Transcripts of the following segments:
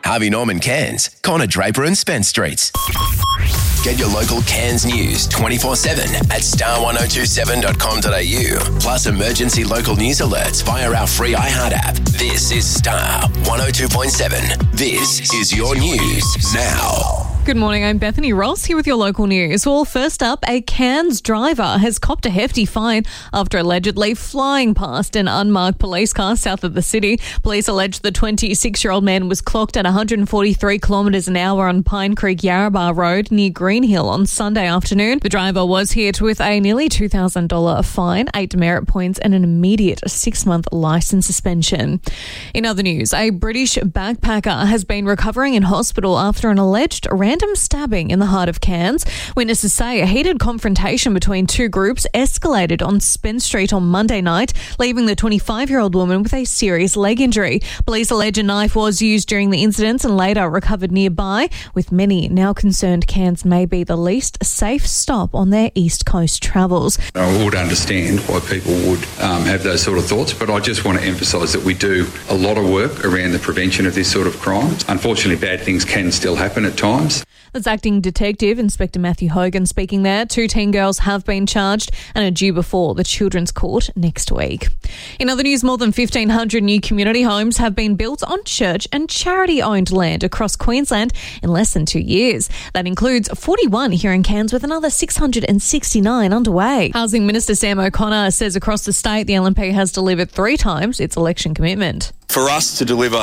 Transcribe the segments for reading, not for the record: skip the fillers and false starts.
Harvey Norman Cairns, Connor Draper and Spence Streets. Get your local Cairns news 24/7 at star1027.com.au. Plus emergency local news alerts via our free iHeart app. This is Star 102.7. This is your news now. Good morning, I'm Bethany Ross here with your local news. Well, first up, a Cairns driver has copped a hefty fine after allegedly flying past an unmarked police car south of the city. Police allege the 26-year-old man was clocked at 143 kilometres an hour on Pine Creek Yarrabah Road near Greenhill on Sunday afternoon. The driver was hit with a nearly $2,000 fine, 8 demerit points and an immediate 6-month licence suspension. In other news, a British backpacker has been recovering in hospital after an alleged random stabbing in the heart of Cairns. Witnesses say a heated confrontation between two groups escalated on Spence Street on Monday night, leaving the 25-year-old woman with a serious leg injury. Police allege a knife was used during the incident and later recovered nearby, with many now concerned Cairns may be the least safe stop on their East Coast travels. I would understand why people would have those sort of thoughts, but I just want to emphasise that we do a lot of work around the prevention of this sort of crime. Unfortunately, bad things can still happen at times. That's Acting Detective Inspector Matthew Hogan speaking there. 2 teen girls have been charged and are due before the Children's Court next week. In other news, more than 1,500 new community homes have been built on church and charity-owned land across Queensland in less than 2 years. That includes 41 here in Cairns, with another 669 underway. Housing Minister Sam O'Connor says across the state the LNP has delivered 3 times its election commitment. For us to deliver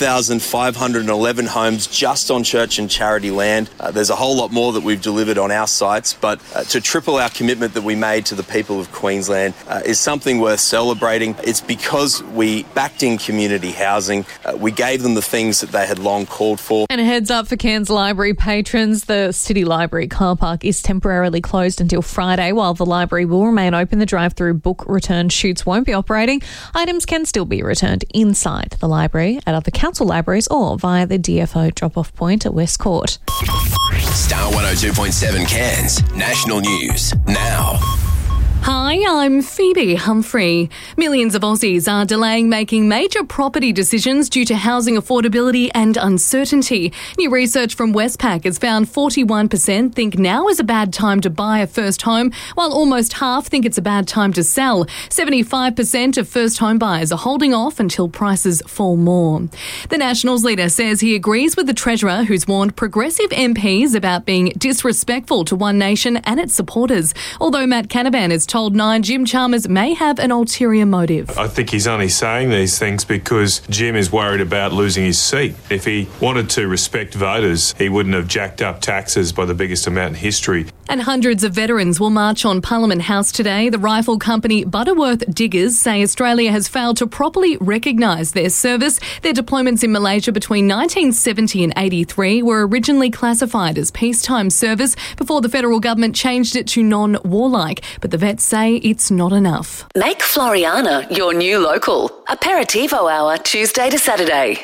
1,511 homes just on church and charity land, there's a whole lot more that we've delivered on our sites, but to triple our commitment that we made to the people of Queensland is something worth celebrating. It's because we backed in community housing. We gave them the things that they had long called for. And a heads up for Cairns Library patrons, the City Library car park is temporarily closed until Friday. While the library will remain open, the drive-through book return chutes won't be operating. Items can still be returned inside the library, at other council libraries, or via the DFO drop-off point at West Court. Star 102.7 Cairns, national news now. Hi, I'm Phoebe Humphrey. Millions of Aussies are delaying making major property decisions due to housing affordability and uncertainty. New research from Westpac has found 41% think now is a bad time to buy a first home, while almost half think it's a bad time to sell. 75% of first home buyers are holding off until prices fall more. The Nationals leader says he agrees with the Treasurer, who's warned progressive MPs about being disrespectful to One Nation and its supporters. Although Matt Canavan is told Nine Jim Chalmers may have an ulterior motive. I think he's only saying these things because Jim is worried about losing his seat. If he wanted to respect voters, he wouldn't have jacked up taxes by the biggest amount in history. And hundreds of veterans will march on Parliament House today. The rifle company Butterworth Diggers say Australia has failed to properly recognise their service. Their deployments in Malaysia between 1970 and 83 were originally classified as peacetime service before the federal government changed it to non-warlike. But the vets say it's not enough. Make Floriana your new local. Aperitivo hour, Tuesday to Saturday.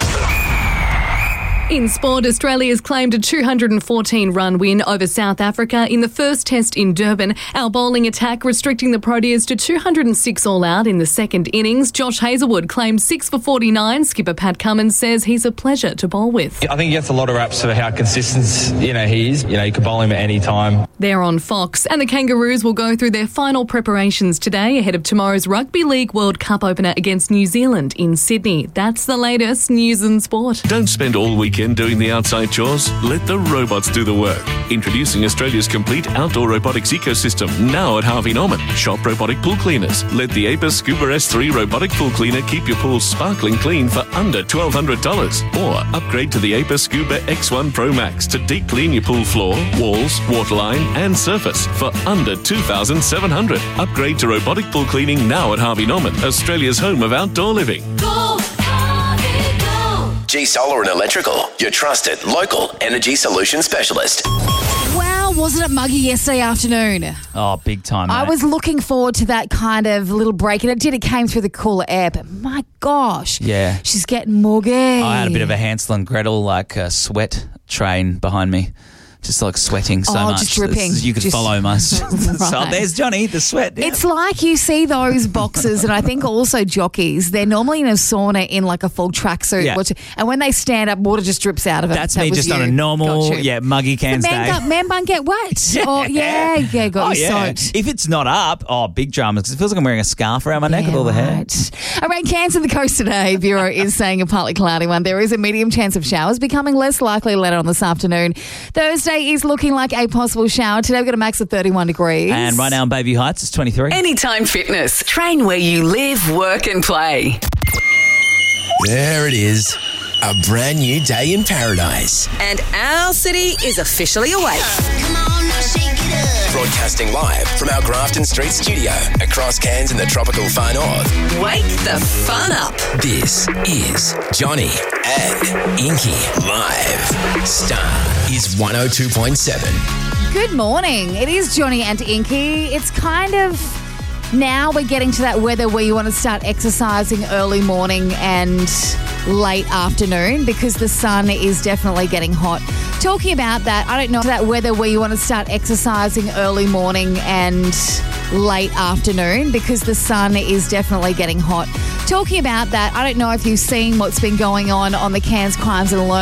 In sport, Australia's claimed a 214-run win over South Africa in the first test in Durban. Our bowling attack restricting the Proteas to 206 all out in the second innings. Josh Hazlewood claimed 6 for 49. Skipper Pat Cummins says he's a pleasure to bowl with. I think he gets a lot of raps for how consistent, he is. You can bowl him at any time. They're on Fox. And the Kangaroos will go through their final preparations today ahead of tomorrow's Rugby League World Cup opener against New Zealand in Sydney. That's the latest news and sport. Don't spend all weekend doing the outside chores. Let the robots do the work. Introducing Australia's complete outdoor robotics ecosystem now at Harvey Norman. Shop robotic pool cleaners. Let the Apis Scuba S3 robotic pool cleaner keep your pool sparkling clean for under $1,200. Or upgrade to the Apis Scuba X1 Pro Max to deep clean your pool floor, walls, waterline and surface for under $2,700. Upgrade to robotic pool cleaning now at Harvey Norman, Australia's home of outdoor living. G Solar and Electrical, your trusted local energy solution specialist. Wow, wasn't it muggy yesterday afternoon? Oh, big time, mate. I was looking forward to that kind of little break, and it did. It came through the cooler air, but my gosh. Yeah. She's getting muggy. I had a bit of a Hansel and Gretel, sweat train behind me. just like sweating so Oh, much. just dripping. You could Just- follow my... So Right. there's Johnny, the sweat. Yeah. It's like you see those boxers, and I think also jockeys, they're normally in a sauna in like a full tracksuit. Yeah. And when they stand up, water just drips out of it. That's That me was just you. on a normal, Got you. muggy cans The day. man bun get wet. Yeah, got you soaked. If it's not up, big dramas. 'Cause it feels like I'm wearing a scarf around my neck with all the hair. Right. Around Cairns and the coast today, Bureau is saying a partly cloudy one. There is a medium chance of showers, becoming less likely later on this afternoon. Thursday is looking like a possible shower. Today we've got a max of 31 degrees. And right now in Bayview Heights, it's 23. Anytime Fitness. Train where you live, work and play. There it is. A brand new day in paradise. And our city is officially awake. Broadcasting live from our Grafton Street studio across Cairns in the tropical far north. Wake the fun up. This is Johnny and Inky live. Star is 102.7. Good morning. It is Johnny and Inky. It's kind of now we're getting to that weather where you want to start exercising early morning and late afternoon because the sun is definitely getting hot. Talking about that, I don't know that weather where you want to start exercising early morning and late afternoon because the sun is definitely getting hot. Talking about that, I don't know if you've seen what's been going on the Cairns Crimes and Alerts